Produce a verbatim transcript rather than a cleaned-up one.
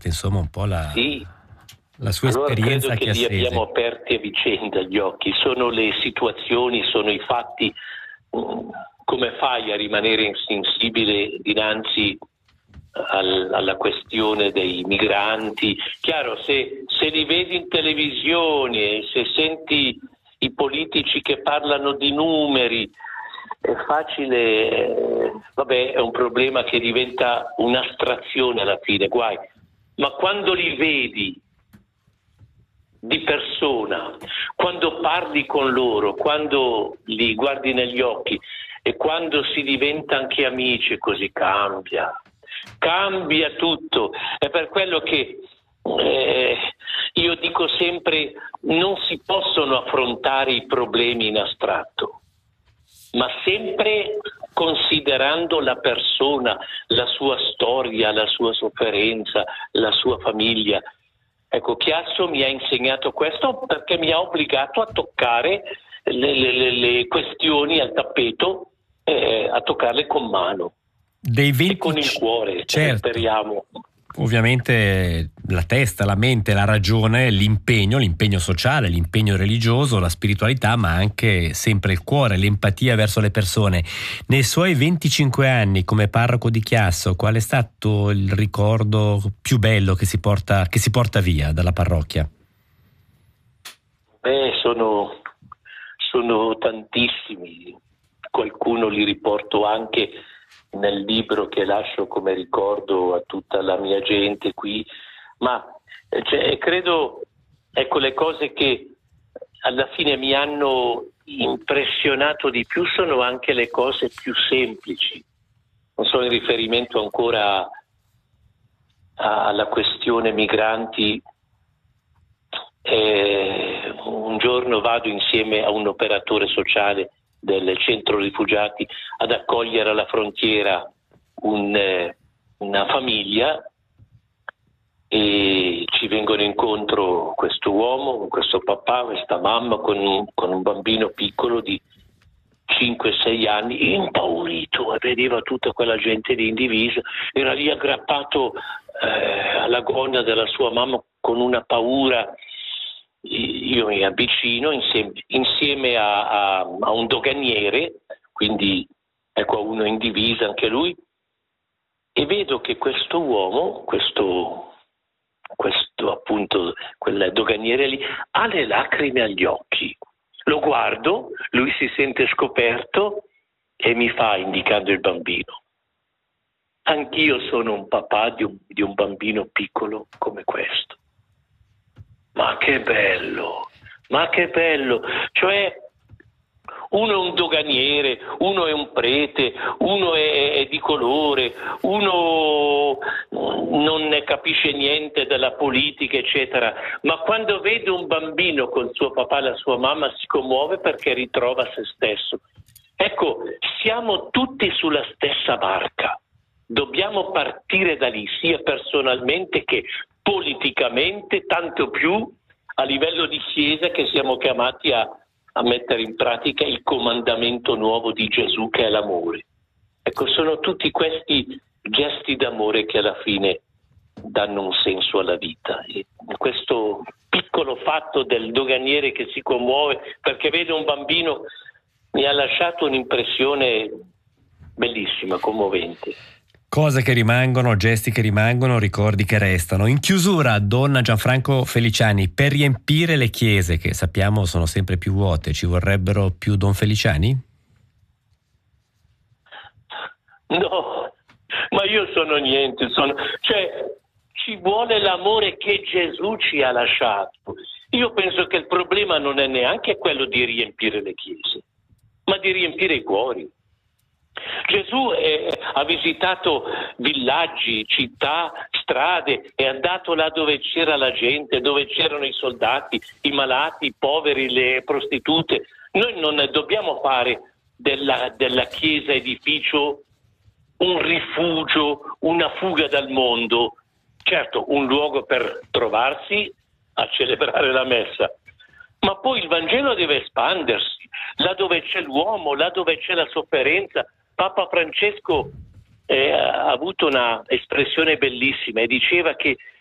raccontate insomma un po' la, sì. la sua allora esperienza credo che li abbiamo aperti a vicenda gli occhi, sono le situazioni, sono i fatti. Come fai a rimanere insensibile dinanzi al, alla questione dei migranti? Chiaro, se, se li vedi in televisione, se senti i politici che parlano di numeri, è facile, vabbè, è un problema che diventa un'astrazione alla fine, guai. Ma quando li vedi di persona, quando parli con loro, quando li guardi negli occhi e quando si diventa anche amici, così cambia, cambia tutto. È per quello che eh, io dico sempre, non si possono affrontare i problemi in astratto, ma sempre considerando la persona, la sua storia, la sua sofferenza, la sua famiglia. Ecco, Chiasso mi ha insegnato questo perché mi ha obbligato a toccare le, le, le questioni al tappeto, eh, a toccarle con mano dei venti... e con il cuore, certo. speriamo. Ovviamente la testa, la mente, la ragione, l'impegno, l'impegno sociale, l'impegno religioso, la spiritualità, ma anche sempre il cuore, l'empatia verso le persone. Nei suoi venticinque anni come parroco di Chiasso, qual è stato il ricordo più bello che si porta, che si porta via dalla parrocchia? Beh, sono, sono tantissimi, qualcuno li riporto anche nel libro che lascio come ricordo a tutta la mia gente qui, ma cioè, credo, ecco, le cose che alla fine mi hanno impressionato di più sono anche le cose più semplici. Non so, in riferimento ancora a, alla questione migranti, eh, un giorno vado insieme a un operatore sociale del centro rifugiati ad accogliere alla frontiera un, eh, una famiglia, e ci vengono incontro questo uomo, questo papà, questa mamma con un, con un bambino piccolo di cinque sei anni, impaurito, e vedeva tutta quella gente lì in divisa, era lì aggrappato eh, alla gonna della sua mamma con una paura. Io mi avvicino insieme, insieme a, a, a un doganiere, quindi ecco, uno in divisa anche lui, e vedo che questo uomo, questo, questo appunto, quel doganiere lì, ha le lacrime agli occhi. Lo guardo, lui si sente scoperto e mi fa, indicando il bambino: anch'io sono un papà di un, di un bambino piccolo come questo. Ma che bello, ma che bello, cioè uno è un doganiere, uno è un prete, uno è, è di colore, uno non ne capisce niente della politica, eccetera, ma quando vede un bambino col suo papà e la sua mamma si commuove perché ritrova se stesso. Ecco, siamo tutti sulla stessa barca, dobbiamo partire da lì, sia personalmente che politicamente, tanto più a livello di Chiesa, che siamo chiamati a, a mettere in pratica il comandamento nuovo di Gesù, che è l'amore. Ecco, sono tutti questi gesti d'amore che alla fine danno un senso alla vita. E questo piccolo fatto del doganiere che si commuove perché vede un bambino mi ha lasciato un'impressione bellissima, commovente. Cose che rimangono, gesti che rimangono, ricordi che restano. In chiusura, Don Gianfranco Feliciani, per riempire le chiese, che sappiamo sono sempre più vuote, ci vorrebbero più Don Feliciani? No, ma io sono niente, sono... cioè ci vuole l'amore che Gesù ci ha lasciato. Io penso che il problema non è neanche quello di riempire le chiese, ma di riempire i cuori. Gesù è, ha visitato villaggi, città, strade, è andato là dove c'era la gente, dove c'erano i soldati, i malati, i poveri, le prostitute. Noi non dobbiamo fare della, della chiesa edificio un rifugio, una fuga dal mondo. Certo, un luogo per trovarsi a celebrare la messa, ma poi il Vangelo deve espandersi, là dove c'è l'uomo, là dove c'è la sofferenza. Papa Francesco eh, ha avuto una espressione bellissima e diceva che